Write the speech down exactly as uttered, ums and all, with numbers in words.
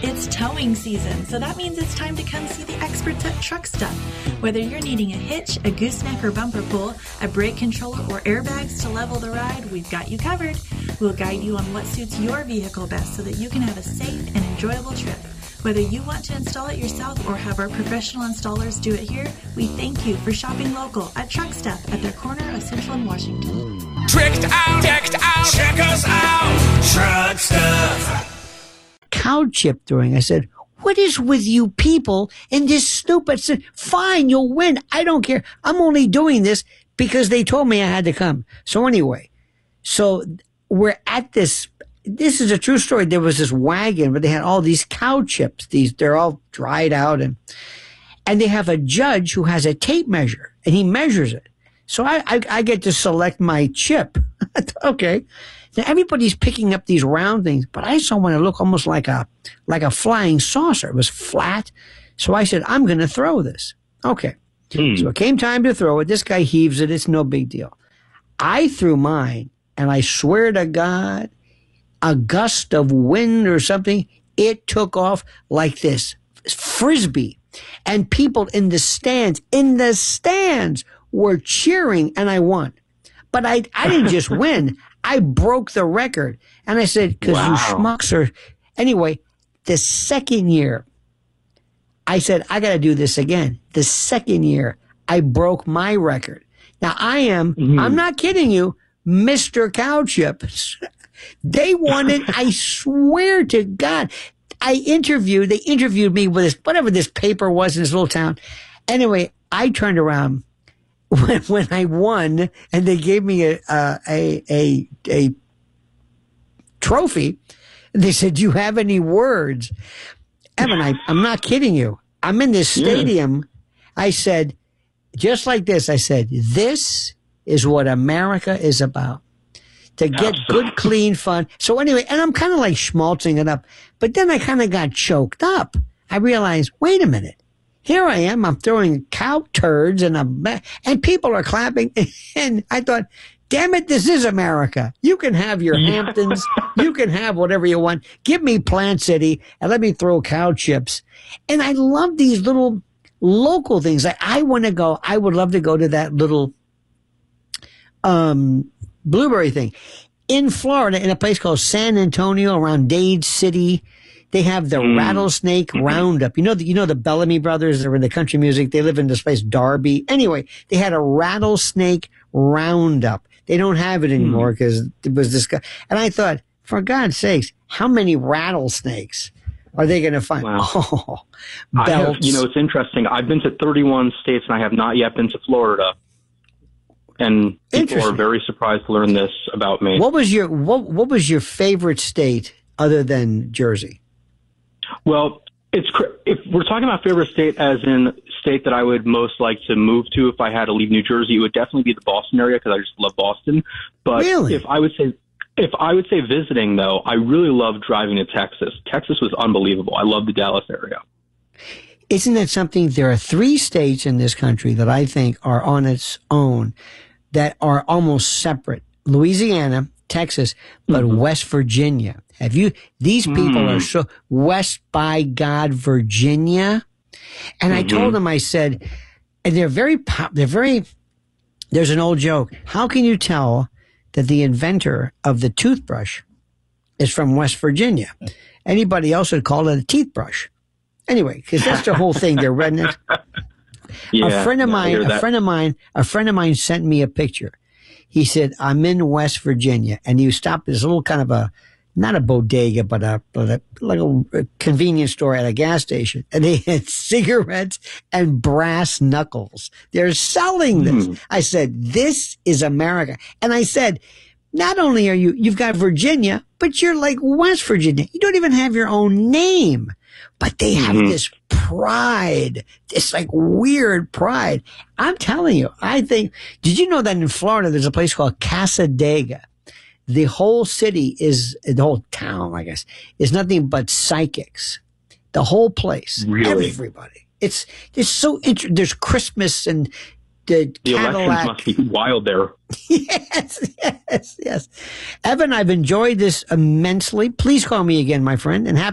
It's towing season, so that means it's time to come see the experts at Truck Stuff. Whether you're needing a hitch, a gooseneck or bumper pull, a brake controller, or airbags to level the ride, we've got you covered. We'll guide you on what suits your vehicle best so that you can have a safe and enjoyable trip. Whether you want to install it yourself or have our professional installers do it here, we thank you for shopping local at Truck Stuff at their corner of Central and Washington. Tricked out, decked out, check us out, Truck Stuff. Cow chip doing. I said, what is with you people in this stupid, I said, fine, you'll win. I don't care. I'm only doing this because they told me I had to come. So anyway, so we're at this, this is a true story. There was this wagon where they had all these cow chips. These, they're all dried out and, and they have a judge who has a tape measure and he measures it. So I, I, I get to select my chip. Okay. Now everybody's picking up these round things, but I saw one that looked almost like a, like a flying saucer. It was flat. So I said, I'm going to throw this. Okay. Hmm. So it came time to throw it. This guy heaves it. It's no big deal. I threw mine and I swear to God, a gust of wind or something, it took off like this frisbee, and people in the stands, in the stands were cheering, and I won. But I, I didn't just win. I broke the record. And I said, because wow. you schmucks are, anyway, the second year, I said, I got to do this again. The second year, I broke my record. Now I am, mm-hmm. I'm not kidding you, Mister Cow Chips. They wanted, I swear to God, I interviewed, they interviewed me with this, whatever this paper was in this little town. Anyway, I turned around when, when I won and they gave me a, a, a, a, a trophy. They said, do you have any words? Evan, I, I'm not kidding you. I'm in this stadium. Yeah. I said, just like this, I said, this is what America is about. To get Absolutely. Good, clean fun. So anyway, and I'm kind of like schmaltzing it up. But then I kind of got choked up. I realized, wait a minute. Here I am. I'm throwing cow turds and a, and people are clapping. And I thought, damn it, this is America. You can have your Hamptons. You can have whatever you want. Give me Plant City and let me throw cow chips. And I love these little local things. Like I want to go, I would love to go to that little, um, blueberry thing. In Florida, in a place called San Antonio around Dade City, they have the mm. rattlesnake mm-hmm. roundup. You know, the, you know, the Bellamy brothers, they're in the country music. They live in this place, Darby. Anyway, they had a rattlesnake roundup. They don't have it anymore because mm. it was this guy. And I thought, for God's sakes, how many rattlesnakes are they going to find? Wow. Oh, I have, you know, it's interesting. I've been to thirty-one states and I have not yet been to Florida. And people are very surprised to learn this about me. What was your what What was your favorite state other than Jersey? Well, it's if we're talking about favorite state, as in state that I would most like to move to if I had to leave New Jersey, it would definitely be the Boston area because I just love Boston. But really? if I would say if I would say visiting, though, I really love driving to Texas. Texas was unbelievable. I love the Dallas area. Isn't that something? There are three states in this country that I think are on its own that are almost separate. Louisiana, Texas, but mm-hmm. West Virginia. Have you, these people mm. are so, West by God, Virginia. And mm-hmm. I told them, I said, and they're very, they're very, there's an old joke. How can you tell that the inventor of the toothbrush is from West Virginia? Anybody else would call it a teeth brush. Anyway, because that's the whole thing. They're rednecks. Yeah, a friend of mine, a friend of mine, a friend of mine sent me a picture. He said, I'm in West Virginia. And he stopped at this little kind of a, not a bodega, but a, but a like a, a convenience store at a gas station. And they had cigarettes and brass knuckles. They're selling this. Mm. I said, this is America. And I said, not only are you, you've got Virginia, but you're like West Virginia. You don't even have your own name. But they have mm-hmm. this pride, this like weird pride. I'm telling you, I think, did you know that in Florida, there's a place called Casadega? The whole city is, the whole town, I guess, is nothing but psychics. The whole place. Really? Everybody. It's, it's so interesting. There's Christmas and the, the Cadillac. elections must be wild there. Yes, yes, yes. Evan, I've enjoyed this immensely. Please call me again, my friend, and happy